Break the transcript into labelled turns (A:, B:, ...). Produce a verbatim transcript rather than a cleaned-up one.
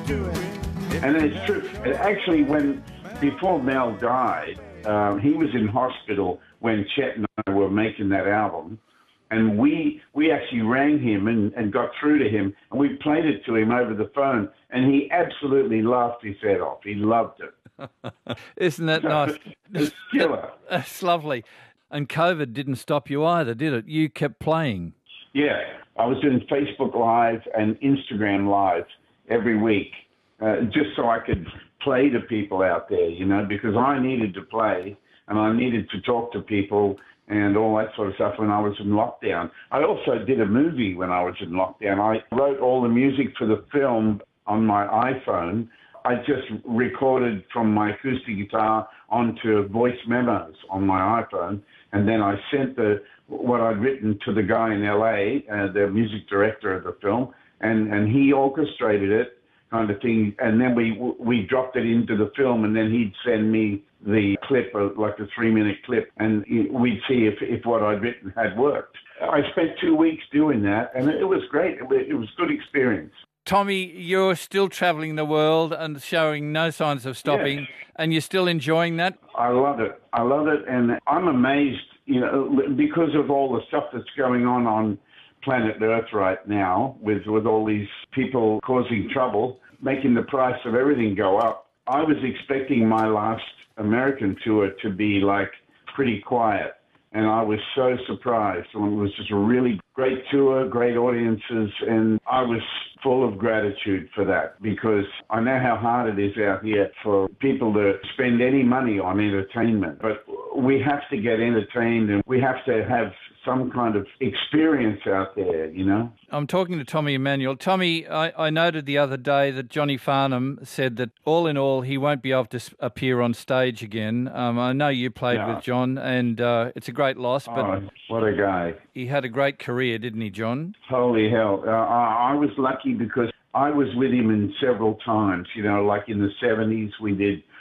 A: And it's true. And actually, when before Mel died, um, he was in hospital when Chet and I were making that album. And we we actually rang him and, and got through to him, and we played it to him over the phone, and he absolutely laughed his head off. He loved it.
B: Isn't that nice?
A: It's killer.
B: It's lovely. And COVID didn't stop you either, did it? You kept playing.
A: Yeah. I was doing Facebook Live and Instagram Live every week, uh, just so I could play to people out there, you know, because I needed to play, and I needed to talk to people and all that sort of stuff when I was in lockdown. I also did a movie when I was in lockdown. I wrote all the music for the film on my iPhone. I just recorded from my acoustic guitar onto voice memos on my iPhone, and then I sent the what I'd written to the guy in L A, uh, the music director of the film, and, and he orchestrated it, kind of thing, and then we we dropped it into the film, and then he'd send me the clip, like a three-minute clip, and we'd see if, if what I'd written had worked. I spent two weeks doing that, and it was great. It was, it was a good experience.
B: Tommy, you're still travelling the world and showing no signs of stopping,
A: yes.
B: And you're still enjoying that?
A: I love it. I love it, and I'm amazed, you know, because of all the stuff that's going on on planet Earth right now, with, with all these people causing trouble, making the price of everything go up. I was expecting my last American tour to be like pretty quiet, and I was so surprised. It was just a really great tour, great audiences, and I was full of gratitude for that, because I know how hard it is out here for people to spend any money on entertainment. But we have to get entertained, and we have to have some kind of experience out there, you know?
B: I'm talking to Tommy Emmanuel. Tommy, I, I noted the other day that Johnny Farnham said that all in all, he won't be able to appear on stage again. Um, I know you played
A: Yeah.
B: with John, and uh, it's a great loss, but
A: Oh, what a guy.
B: he had a great career, didn't he, John?
A: Holy hell. Uh, I, I was lucky because I was with him in several times, you know, like in the seventies we did